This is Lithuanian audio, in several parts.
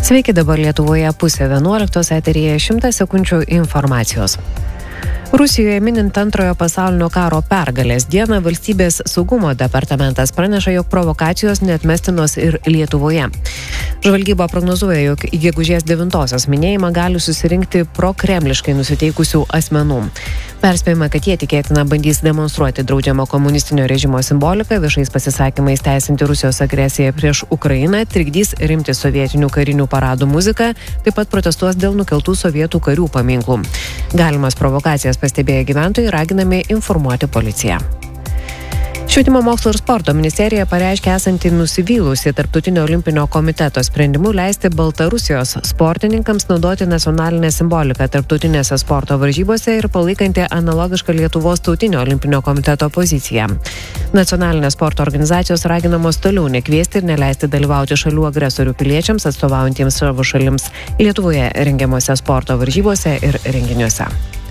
Sveiki, dabar Lietuvoje 10:11 eteryje 100 sekundžių informacijos. Rusijoje minint antrojo pasaulinio karo pergalės dieną valstybės saugumo departamentas praneša, jog provokacijos neatmestinos ir Lietuvoje. Žvalgyba prognozuoja, jog į gegužės 9-osios minėjimą gali susirinkti prokremliškai nusiteikusių asmenų. Perspėjama, kad jie tikėtina bandys demonstruoti draudžiamą komunistinio režimo simboliką, viešais pasisakymais teisinti Rusijos agresiją prieš Ukrainą, trikdys rimti sovietinių karinių paradų muziką, taip pat protestuos dėl nukeltų sovietų karių paminklų. Galimas provokacijas pastebėję gyventojai raginami informuoti policiją. Švietimo mokslo ir sporto ministerija pareiškė esanti nusivylusi Tarptautinio olimpinio komiteto sprendimu leisti Baltarusijos sportininkams naudoti nacionalinę simboliką tarptautinėse sporto varžybose ir palaikanti analogišką Lietuvos tautinio olimpinio komiteto poziciją. Nacionalinės sporto organizacijos raginamos toliau nekviesti ir neleisti dalyvauti šalių agresorių piliečiams atstovaujantiems savo šalims Lietuvoje rengiamuose sporto varžybose ir renginiuose.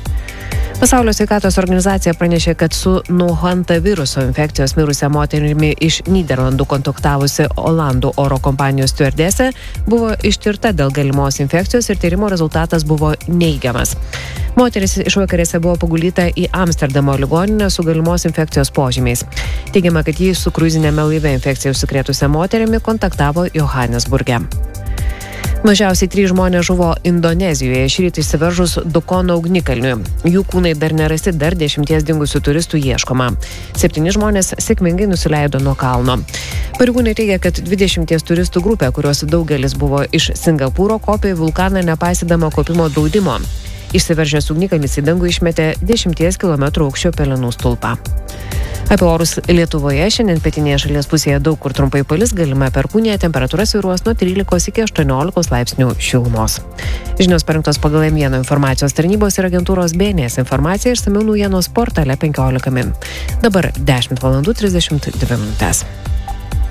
Pasaulio sveikatos organizacija pranešė, kad su nuo hantaviruso infekcijos mirusią moterimi iš Nyderlandų kontaktavusi Olandų oro kompanijos stiuardesė buvo ištirta dėl galimos infekcijos ir tyrimo rezultatas buvo neigiamas. Moteris išvakarėse buvo paguldyta į Amsterdamo ligoninę su galimos infekcijos požymiais. Teigiama, kad ji su kruizinėme laive infekciją užsikrėtusią moterimi kontaktavo Johannesburge. Mažiausiai 3 žmonės žuvo Indonezijoje šįryt išsiveržus Dukono ugnikalniui. Jų kūnai dar nerasti, dar 10 dingusių turistų ieškoma. 7 žmonės sėkmingai nusileido nuo kalno. Pareigūnai teigia, kad 20 turistų grupė, kurios daugelis buvo iš Singapūro, kopė į vulkaną nepaisydama kopimo draudimo. Išsiveržęs ugnikalnis į dangų išmetė 10 km aukščio pelenų stulpą. Apie orus Lietuvoje šiandien pietinėje šalies pusėje daug kur trumpai palis, galima perkūnija, temperatūra svyruos nuo 13 iki 18 laipsnių šilumos. Žinios parengtos pagal M1 informacijos tarnybos ir agentūros BNS informacija, išsamiau naujienos portale 15 min. Dabar 10:32 min.